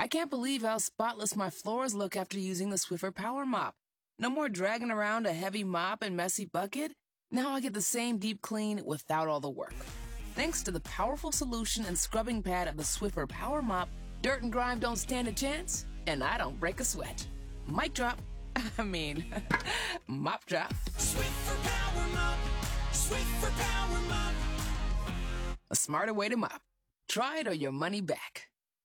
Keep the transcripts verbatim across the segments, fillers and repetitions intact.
can't believe how spotless my floors look after using the Swiffer Power Mop. No more dragging around a heavy mop and messy bucket. Now I get the same deep clean without all the work. Thanks to the powerful solution and scrubbing pad of the Swiffer Power Mop, dirt and grime don't stand a chance, and I don't break a sweat. Mic drop. I mean, mop drop. Swiffer Power Mop. Swiffer Power Mop. A smarter way to mop. Try it or your money back.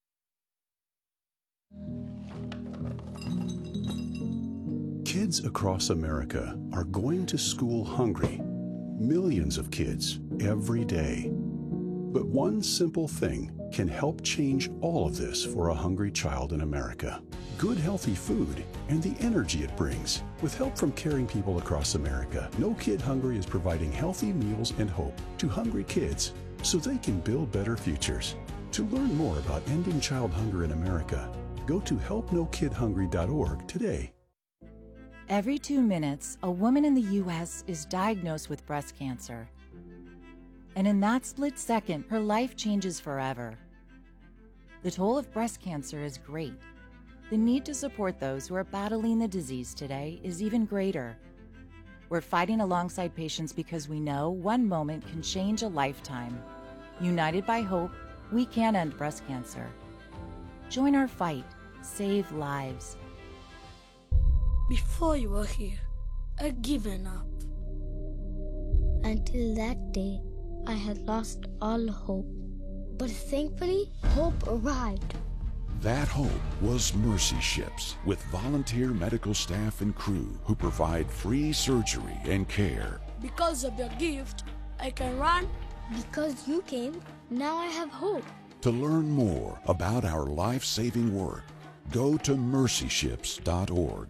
Kids across America are going to school hungry. Millions of kids every day. But one simple thing can help change all of this for a hungry child in America. Good healthy food and the energy it brings. With help from caring people across America, No Kid Hungry is providing healthy meals and hope to hungry kids so they can build better futures. To learn more about ending child hunger in America, go to help no kid hungry dot org today. Every two minutes, a woman in the U S is diagnosed with breast cancer. And in that split second, her life changes forever. The toll of breast cancer is great. The need to support those who are battling the disease today is even greater. We're fighting alongside patients because we know one moment can change a lifetime. United by hope, we can end breast cancer. Join our fight. Save lives. Before you were here, I'd given up. Until that day, I had lost all hope. But thankfully, hope arrived. That hope was Mercy Ships, with volunteer medical staff and crew who provide free surgery and care. Because of your gift, I can run. Because you came, now I have hope. To learn more about our life-saving work, go to mercy ships dot org.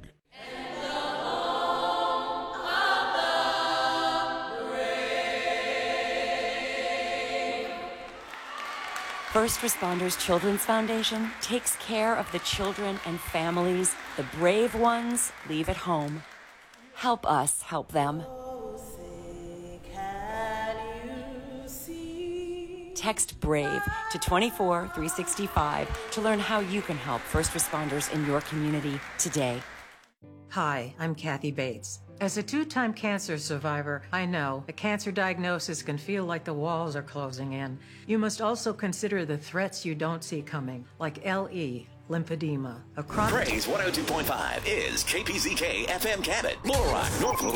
First Responders Children's Foundation takes care of the children and families the brave ones leave at home. Help us help them. Text BRAVE to two four three six five to learn how you can help first responders in your community today. Hi, I'm Kathy Bates. As a two-time cancer survivor, I know a cancer diagnosis can feel like the walls are closing in. You must also consider the threats you don't see coming, like L E, lymphedema. A chronic- Praise one oh two point five is K P Z K F M Cabot, Little Rock, North